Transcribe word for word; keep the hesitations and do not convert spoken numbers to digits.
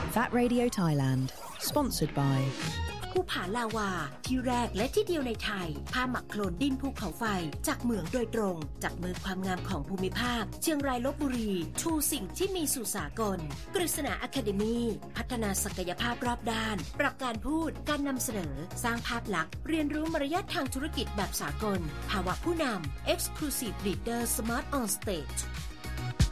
That Radio Thailand Sponsored by ภูผาลาวาที่แรกและที่เดียวในไทยผ้าหมักโคลนดินภูเขาไฟจากเหมืองโดยตรงจากมือความงามของภูมิภาคเชียงรายลพบุรีชูสิ่งที่มีสู่สากลกฤษณาอะคาเดมี่พัฒนาศักยภาพรอบด้านปรับการพูดการนำเสนอสร้างภาพลักษณ์เรียนรู้มารยาททางธุรกิจแบบสากลภาวะผู้นำ Exclusive Leader Smart on Stage